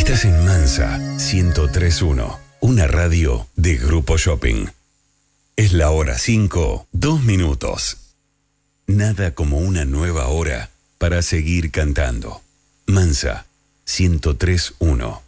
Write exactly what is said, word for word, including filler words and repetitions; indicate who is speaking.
Speaker 1: Estás en Mansa ciento tres punto uno, una radio de Grupo Shopping. Es la hora cinco, dos minutos. Nada como una nueva hora para seguir cantando. Mansa ciento tres punto uno.